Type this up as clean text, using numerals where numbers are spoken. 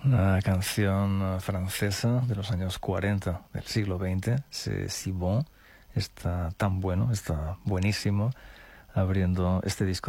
Una canción francesa de los años 40 del siglo XX, C'est si bon, está tan bueno, está buenísimo, abriendo este disco